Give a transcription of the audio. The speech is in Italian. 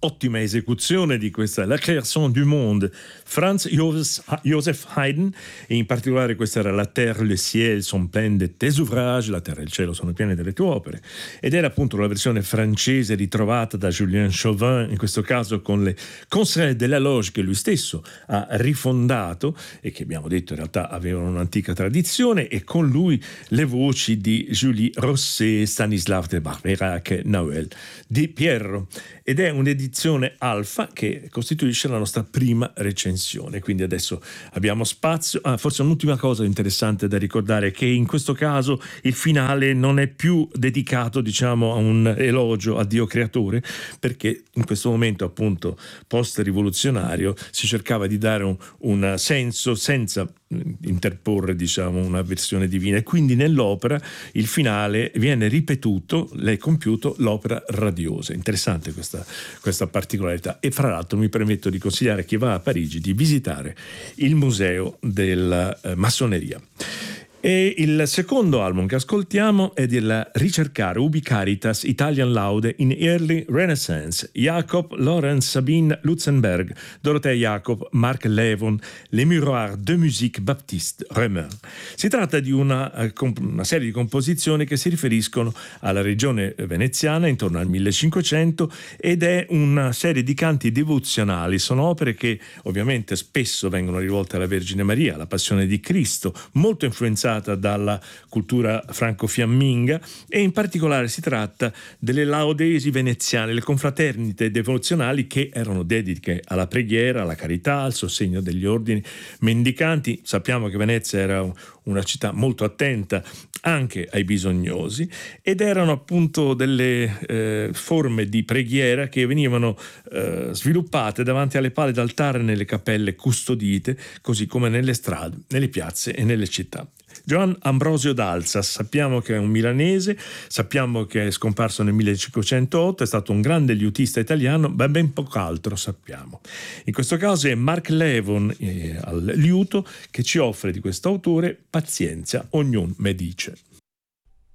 ottima esecuzione di questa La création du monde, Franz Joseph Haydn, e in particolare questa era La terre, le ciel sont pleins de tes ouvrages, la terra e il cielo sono pieni delle tue opere, ed era appunto la versione francese ritrovata da Julien Chauvin, in questo caso con le Conseils de la Loge che lui stesso ha rifondato e che abbiamo detto in realtà avevano un'antica tradizione, e con lui le voci di Julie Rosset, Stanislav de Barbeyrac e Noël Di Pierro, ed è un'edizione alfa che costituisce la nostra prima recensione. Quindi adesso abbiamo spazio. Forse un'ultima cosa interessante da ricordare è che in questo caso il finale non è più dedicato, diciamo, a un elogio a Dio creatore, perché in questo momento appunto post-rivoluzionario si cercava di dare un senso senza interporre, diciamo, una versione divina, e quindi nell'opera il finale viene ripetuto, l'è compiuto l'opera radiosa. Interessante questa particolarità, e fra l'altro mi permetto di consigliare a chi va a Parigi di visitare il museo della massoneria. E il secondo album che ascoltiamo è del ricercare Ubi Caritas Italian Laude in Early Renaissance, Jacob, Lorenz, Sabine Lutzenberg, Dorothea Jacob, Marc Levon, Les Miroirs de Musique Baptiste Römer. Si tratta di una serie di composizioni che si riferiscono alla regione veneziana intorno al 1500, ed è una serie di canti devozionali. Sono opere che ovviamente spesso vengono rivolte alla Vergine Maria, alla Passione di Cristo, molto influenzate dalla cultura franco-fiamminga, e in particolare si tratta delle laudesi veneziane, le confraternite devozionali che erano dediche alla preghiera, alla carità, al sostegno degli ordini mendicanti. Sappiamo che Venezia era una città molto attenta anche ai bisognosi, ed erano appunto delle forme di preghiera che venivano sviluppate davanti alle pale d'altare nelle cappelle custodite, così come nelle strade, nelle piazze e nelle città. Giovan Ambrosio d'Alsa, sappiamo che è un milanese, sappiamo che è scomparso nel 1508, è stato un grande liutista italiano, ma ben poco altro sappiamo. In questo caso è Marc Levon al liuto che ci offre di questo autore Pazienza, ognuno me dice.